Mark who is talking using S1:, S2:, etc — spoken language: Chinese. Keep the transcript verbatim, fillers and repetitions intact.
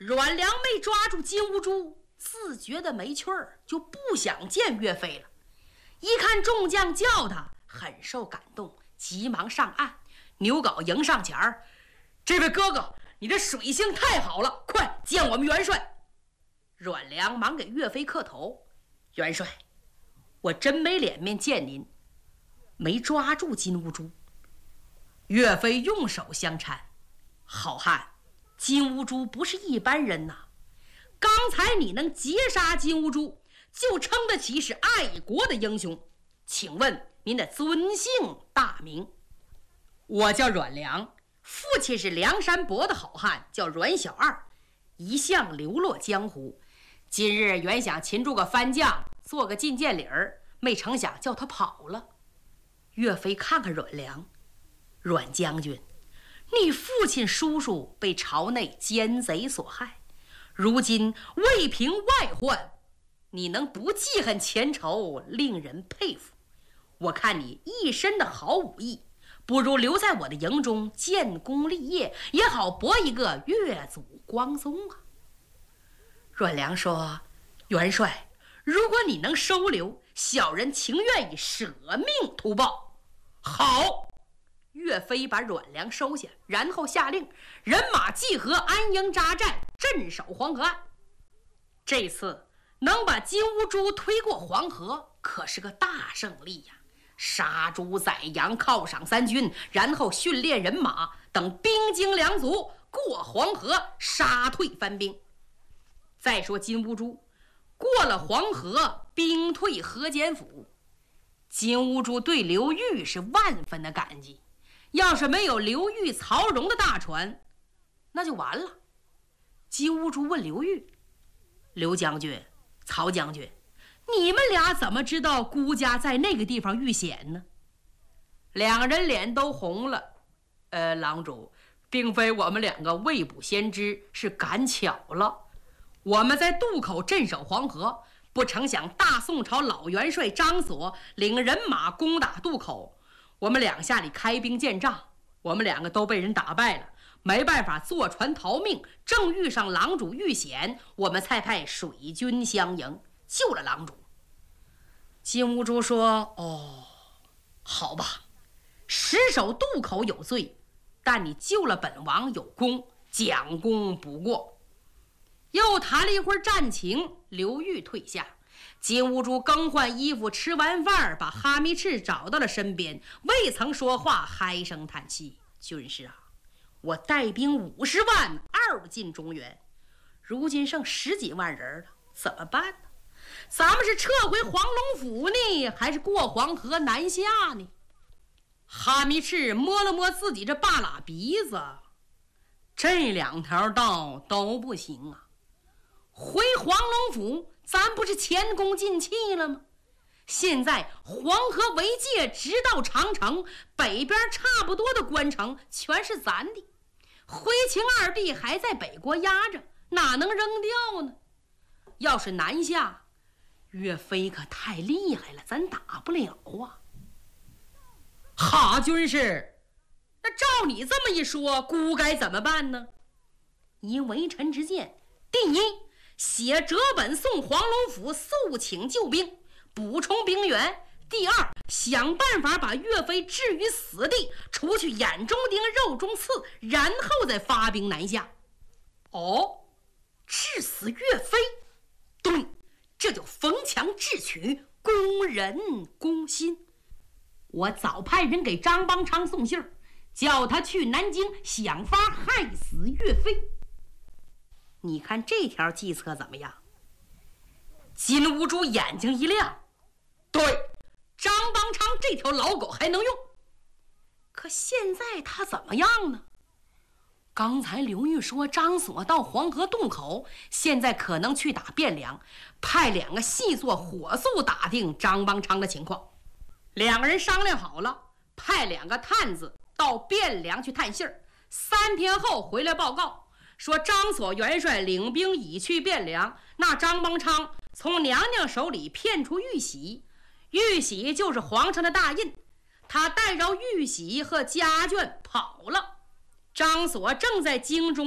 S1: 阮良没抓住金兀术，自觉得没趣儿，就不想见岳飞了。一看众将叫他，很受感动，急忙上岸，牛皋迎上前儿：“这位哥哥，你的水性太好了，快见我们元帅。”阮良忙给岳飞磕头：“元帅，我真没脸面见您，没抓住金兀术。”岳飞用手相搀：“好汉，金兀术不是一般人呐！刚才你能截杀金兀术，就称得起是爱国的英雄。请问您的尊姓大名？”“我叫阮良，父亲是梁山伯的好汉，叫阮小二，一向流落江湖。今日原想擒住个番将，做个进见礼儿，没成想叫他跑了。”岳飞看看阮良：“阮将军，你父亲叔叔被朝内奸贼所害，如今为平外患，你能不记恨前仇，令人佩服。我看你一身的好武艺，不如留在我的营中建功立业，也好博一个越祖光宗啊。”阮良说：“元帅，如果你能收留，小人情愿以舍命图报。”“好！”岳飞把阮良收下，然后下令人马集合，安营扎寨，镇守黄河岸。这次能把金兀术推过黄河，可是个大胜利呀！杀猪宰羊，犒赏三军，然后训练人马，等兵精粮足，过黄河，杀退番兵。再说金兀术过了黄河，兵退河间府，金兀术对刘裕是万分的感激。要是没有刘裕、曹荣的大船，那就完了。金兀术问刘裕：“刘将军、曹将军，你们俩怎么知道孤家在那个地方遇险呢？”两人脸都红了。呃，郎主，并非我们两个未卜先知，是赶巧了。我们在渡口镇守黄河，不成想大宋朝老元帅张所领人马攻打渡口，我们两下里开兵建仗，我们两个都被人打败了，没办法坐船逃命，正遇上郎主遇险，我们才派水军相迎，救了郎主。金兀术说：“哦，好吧，失守渡口有罪，但你救了本王有功，将功补过。”又谈了一会儿战情，刘裕退下，金兀术更换衣服，吃完饭，把哈密赤找到了身边，未曾说话，嗨声叹气：“军师啊，我带兵五十万，二进中原，如今剩十几万人了，怎么办呢？咱们是撤回黄龙府呢，还是过黄河南下呢？”哈密赤摸了摸自己这半拉鼻子，这两条道都不行啊。回黄龙府，咱不是前功尽弃了吗？现在黄河为界，直到长城，北边差不多的关城全是咱的。徽钦二帝还在北国压着，哪能扔掉呢？要是南下，岳飞可太厉害了，咱打不了啊。哈，军师，那照你这么一说，孤该怎么办呢？依微臣之见，第一，写折本送黄龙府，速请救兵，补充兵员。第二，想办法把岳飞置于死地，除去眼中钉肉中刺，然后再发兵南下。哦，致死岳飞？对，这就逢强智取，攻人攻心。我早派人给张邦昌送信儿，叫他去南京想法害死岳飞。你看这条计策怎么样？金兀术眼睛一亮，对，张邦昌这条老狗还能用。可现在他怎么样呢？刚才刘裕说张所到黄河渡口，现在可能去打汴梁，派两个细作火速打听张邦昌的情况。两个人商量好了，派两个探子到汴梁去探信儿，三天后回来报告说张所元帅领兵已去汴梁。那张邦昌从娘娘手里骗出玉玺，玉玺就是皇上的大印，他带着玉玺和家眷跑了。张所正在京中